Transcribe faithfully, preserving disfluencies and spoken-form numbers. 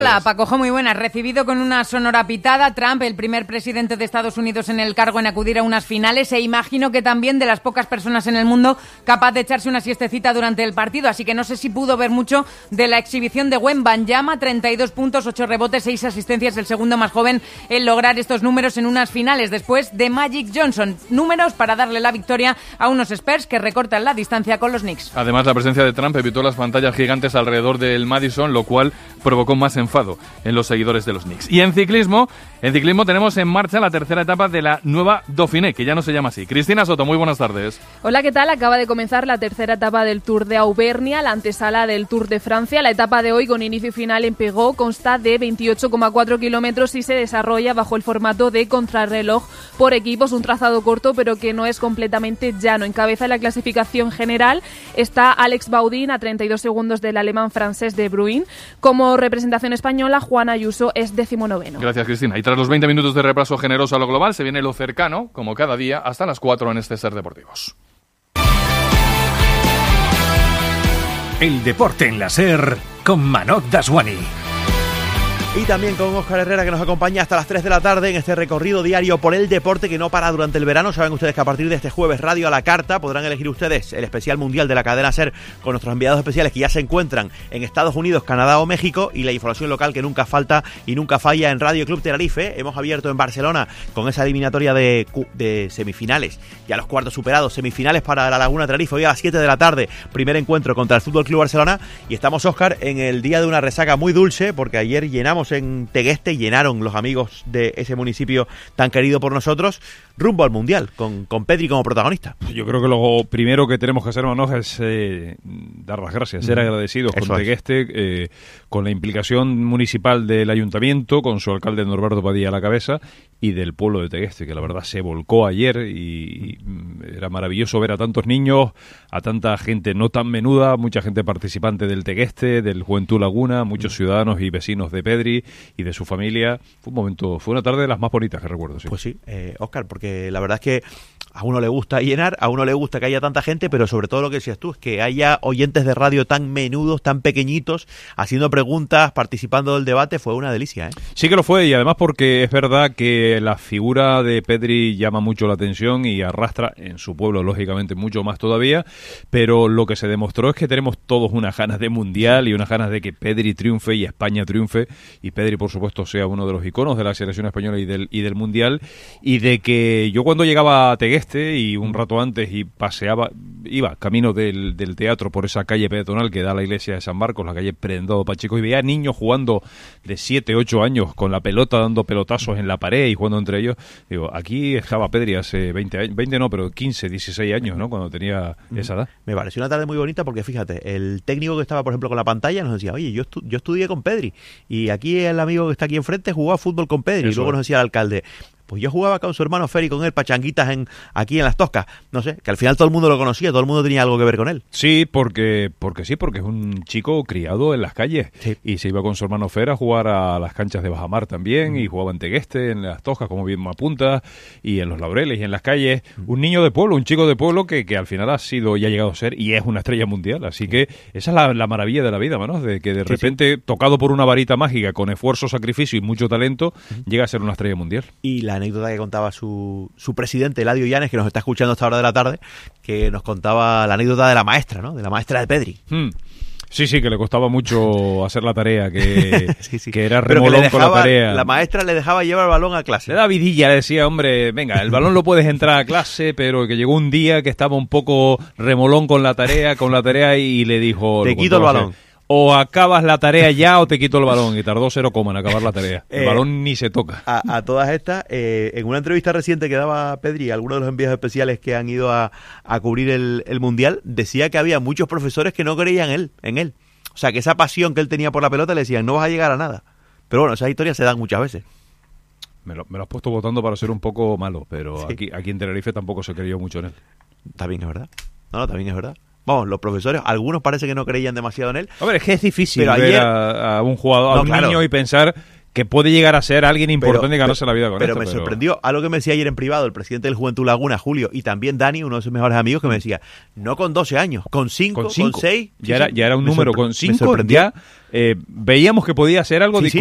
Hola, Pacojo, muy buenas. Recibido con una sonora pitada, Trump, el primer presidente de Estados Unidos en el cargo en acudir a unas finales, e imagino que también de las pocas personas en el mundo capaz de echarse una siestecita durante el partido, así que no sé si pudo ver mucho de la exhibición de Wembanyama, treinta y dos puntos, ocho rebotes, seis asistencias, el segundo más joven en lograr estos números en unas finales, después de Magic Johnson. Números para darle la victoria a unos Spurs que recortan la distancia con los Knicks. Además, la presencia de Trump evitó las pantallas gigantes alrededor del Madison, lo cual provocó más enfado en los seguidores de los Knicks. Y en ciclismo, en ciclismo tenemos en marcha la tercera etapa de la nueva Dauphiné, que ya no se llama así. Cristina Soto, muy buenas tardes. Hola, ¿qué tal? Acaba de comenzar la tercera etapa del Tour de Auvernia, la antesala del Tour de Francia. La etapa de hoy, con inicio y final en Pegó, consta de veintiocho coma cuatro kilómetros y se desarrolla bajo el formato de contrarreloj por equipos, un trazado corto pero que no es completamente llano. En cabeza de la clasificación general está Alex Baudin a treinta y dos segundos del alemán francés De Bruyne. Como representación española, Juan Ayuso es decimonoveno. Gracias, Cristina. Y tras los veinte minutos de repaso generoso a lo global, se viene lo cercano, como cada día, hasta las cuatro en este Ser Deportivos. El deporte en la Ser con Manoj Daswani. Y también con Óscar Herrera, que nos acompaña hasta las tres de la tarde en este recorrido diario por el deporte que no para durante el verano. Saben ustedes que a partir de este jueves, Radio a la Carta, podrán elegir ustedes el especial mundial de la cadena SER con nuestros enviados especiales que ya se encuentran en Estados Unidos, Canadá o México, y la información local que nunca falta y nunca falla en Radio Club Tenerife. Hemos abierto en Barcelona con esa eliminatoria de, de semifinales, ya los cuartos superados, semifinales para la Laguna Tenerife. Hoy a las siete de la tarde, primer encuentro contra el Fútbol Club Barcelona, y estamos, Óscar, en el día de una resaca muy dulce, porque ayer llenamos en Tegueste, llenaron los amigos de ese municipio tan querido por nosotros, rumbo al Mundial, con, con Pedri como protagonista. Yo creo que lo primero que tenemos que hacer, Manoj, es eh, dar las gracias, ser agradecidos Eso con Tegueste, eh, con la implicación municipal del ayuntamiento, con su alcalde Norberto Padilla a la cabeza, y del pueblo de Tegueste, que la verdad se volcó ayer, y, y era maravilloso ver a tantos niños, a tanta gente no tan menuda, mucha gente participante del Tegueste, del Juventud Laguna, muchos ciudadanos y vecinos de Pedri y de su familia. Fue un momento, fue una tarde de las más bonitas que recuerdo. Sí. Pues sí, eh, Óscar, porque la verdad es que a uno le gusta llenar, a uno le gusta que haya tanta gente, pero sobre todo lo que decías tú, es que haya oyentes de radio tan menudos, tan pequeñitos, haciendo preguntas, participando del debate, fue una delicia, ¿eh? Sí que lo fue, y además porque es verdad que la figura de Pedri llama mucho la atención y arrastra en su pueblo, lógicamente, mucho más todavía, pero lo que se demostró es que tenemos todos unas ganas de mundial y unas ganas de que Pedri triunfe y España triunfe, y Pedri, por supuesto, sea uno de los iconos de la selección española y del, y del mundial, y de que yo cuando llegaba a Tegueste y un rato antes y paseaba, iba camino del, del teatro por esa calle peatonal que da a la iglesia de San Marcos, la calle Prendado Pacheco, y veía niños jugando de siete, ocho años con la pelota, dando pelotazos en la pared y jugando entre ellos. Digo, aquí estaba Pedri hace veinte años, veinte no, pero quince, dieciséis años, ¿no? Cuando tenía esa edad. Me pareció una tarde muy bonita porque, fíjate, el técnico que estaba, por ejemplo, con la pantalla nos decía, oye, yo, estu- yo estudié con Pedri, y aquí el amigo que está aquí enfrente jugaba fútbol con Pedri. Eso. Y luego nos decía el alcalde, pues yo jugaba con su hermano Feri, con él, pachanguitas en, aquí en Las Toscas. No sé, que al final todo el mundo lo conocía, todo el mundo tenía algo que ver con él. Sí, porque porque sí, porque es un chico criado en las calles. Sí. Y se iba con su hermano Fer a jugar a las canchas de Bajamar también, mm. y jugaba en Tegueste, en Las Toscas, como bien me apunta, y en Los Laureles y en las calles. Mm. Un niño de pueblo, un chico de pueblo que, que al final ha sido y ha llegado a ser y es una estrella mundial. Así que esa es la, la maravilla de la vida, ¿no? De que de sí, repente, sí. tocado por una varita mágica, con esfuerzo, sacrificio y mucho talento, mm. llega a ser una estrella mundial. Y la anécdota que contaba su, su presidente, Eladio Llanes, que nos está escuchando a esta hora de la tarde, que nos contaba la anécdota de la maestra, ¿no? De la maestra de Pedri. Hmm. Sí, sí, que le costaba mucho hacer la tarea, que, sí, sí. que era remolón que le dejaba, con la tarea. La maestra le dejaba llevar el balón a clase. Le daba vidilla, le decía, hombre, venga, el balón lo puedes entrar a clase, pero que llegó un día que estaba un poco remolón con la tarea, con la tarea y le dijo... Te quito el balón. O acabas la tarea ya o te quito el balón. Y tardó cero coma en acabar la tarea. El eh, balón ni se toca. A, a todas estas, eh, en una entrevista reciente que daba Pedri a algunos de los enviados especiales que han ido a, a cubrir el, el Mundial, decía que había muchos profesores que no creían él, en él. O sea, que esa pasión que él tenía por la pelota le decían, no vas a llegar a nada. Pero bueno, esas historias se dan muchas veces. Me lo, me lo has puesto votando para ser un poco malo, pero sí. aquí, aquí en Tenerife tampoco se creyó mucho en él. También es verdad. No, no, también es verdad. Vamos, los profesores, algunos parece que no creían demasiado en él. Hombre, es que es difícil pero ver ayer... a, a un jugador, no, a un claro. niño y pensar que puede llegar a ser alguien importante pero, y ganarse la vida con pero esto. Me pero me sorprendió algo que me decía ayer en privado el presidente del Juventud Laguna, Julio, y también Dani, uno de sus mejores amigos, que me decía, no con doce años, con cinco, con, cinco. seis. Ya, sí, era, ya era un número, con cinco ya eh, veíamos que podía ser algo sí, de, sí.